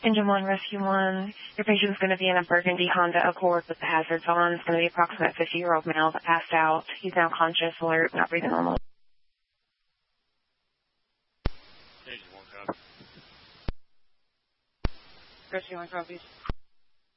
Engine 1, Rescue 1. Your patient's going to be in a burgundy Honda Accord with the hazards on. It's going to be approximate 50-year-old male that passed out. He's now conscious, alert, not breathing normally. Engine 1, copy. Rescue 1, copies.